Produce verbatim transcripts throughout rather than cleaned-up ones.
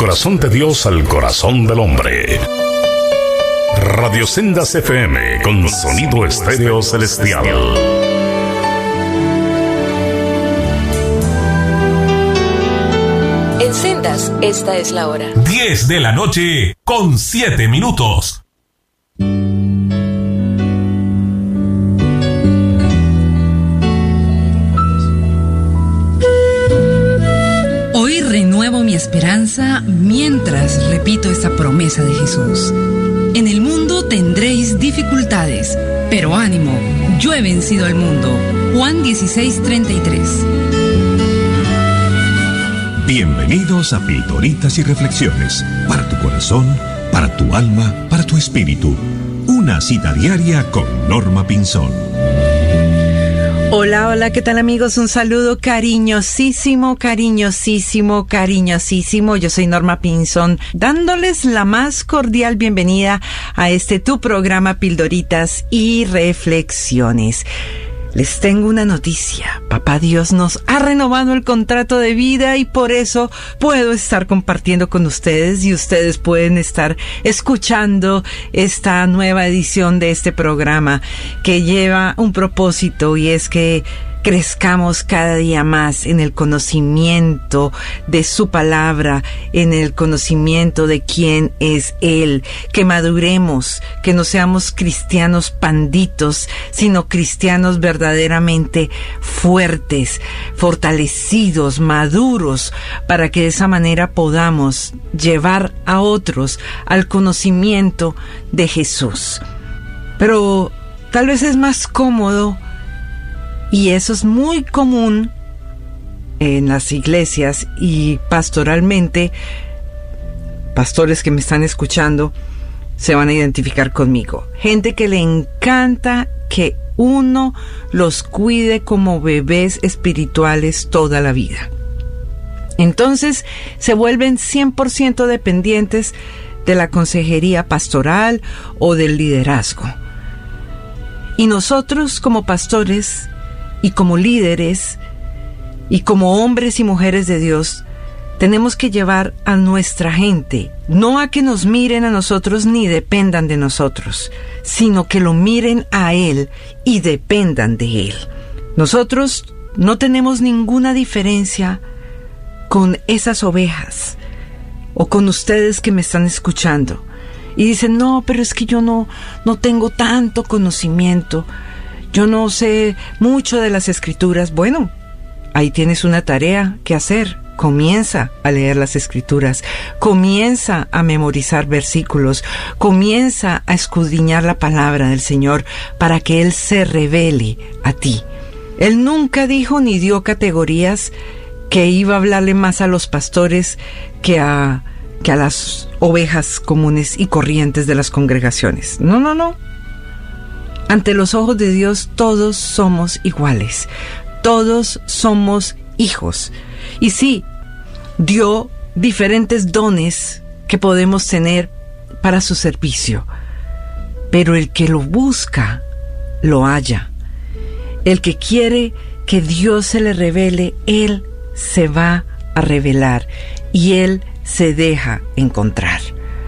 corazón de Dios al corazón del hombre. Radio Sendas F M con sonido estéreo celestial. En Sendas, esta es la hora. diez de la noche con siete minutos. Hoy renuevo mi esperanza mientras repito esta promesa de Jesús. En el mundo tendréis dificultades, pero ánimo, yo he vencido al mundo. Juan dieciséis, treinta y tres. Bienvenidos a Pildoritas y Reflexiones, para tu corazón, para tu alma, para tu espíritu. Una cita diaria con Norma Pinzón. Hola, hola, ¿qué tal amigos? Un saludo cariñosísimo, cariñosísimo, cariñosísimo. Yo soy Norma Pinzón, dándoles la más cordial bienvenida a este tu programa Pildoritas y Reflexiones. Les tengo una noticia. Papá Dios nos ha renovado el contrato de vida y por eso puedo estar compartiendo con ustedes y ustedes pueden estar escuchando esta nueva edición de este programa que lleva un propósito y es que crezcamos cada día más en el conocimiento de su palabra, en el conocimiento de quién es Él, que maduremos, que no seamos cristianos panditos, sino cristianos verdaderamente fuertes, fortalecidos, maduros, para que de esa manera podamos llevar a otros al conocimiento de Jesús. Pero tal vez es más cómodo, y eso es muy común en las iglesias y pastoralmente, pastores que me están escuchando se van a identificar conmigo. Gente que le encanta que uno los cuide como bebés espirituales toda la vida. Entonces se vuelven cien por ciento dependientes de la consejería pastoral o del liderazgo. Y nosotros como pastores y como líderes, y como hombres y mujeres de Dios, tenemos que llevar a nuestra gente, no a que nos miren a nosotros ni dependan de nosotros, sino que lo miren a Él y dependan de Él. Nosotros no tenemos ninguna diferencia con esas ovejas, o con ustedes que me están escuchando, y dicen, no, pero es que yo no, no tengo tanto conocimiento, yo no sé mucho de las Escrituras. Bueno, ahí tienes una tarea que hacer. Comienza a leer las Escrituras, comienza a memorizar versículos, comienza a escudriñar la palabra del Señor para que Él se revele a ti. Él nunca dijo ni dio categorías que iba a hablarle más a los pastores que a, que a las ovejas comunes y corrientes de las congregaciones. No, no, no. Ante los ojos de Dios todos somos iguales, todos somos hijos. Y sí, dio diferentes dones que podemos tener para su servicio, pero el que lo busca, lo halla. El que quiere que Dios se le revele, Él se va a revelar y Él se deja encontrar.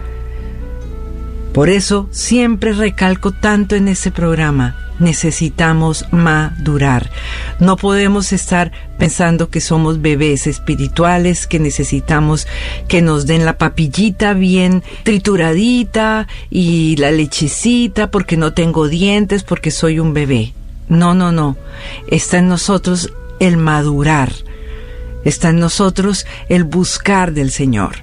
Por eso siempre recalco tanto en ese programa, necesitamos madurar. No podemos estar pensando que somos bebés espirituales, que necesitamos que nos den la papillita bien trituradita y la lechecita porque no tengo dientes, porque soy un bebé. No, no, no. Está en nosotros el madurar. Está en nosotros el buscar del Señor.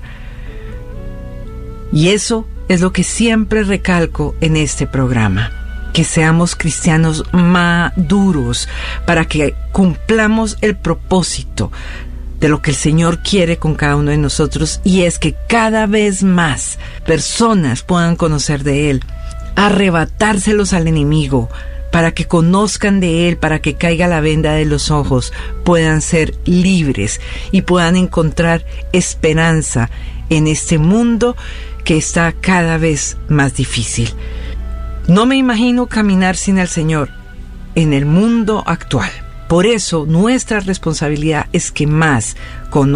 Y eso es lo que siempre recalco en este programa, que seamos cristianos maduros para que cumplamos el propósito de lo que el Señor quiere con cada uno de nosotros, y es que cada vez más personas puedan conocer de Él, arrebatárselos al enemigo, para que conozcan de Él, para que caiga la venda de los ojos, puedan ser libres y puedan encontrar esperanza en este mundo que está cada vez más difícil. No me imagino caminar sin el Señor en el mundo actual. Por eso nuestra responsabilidad es que más conozcan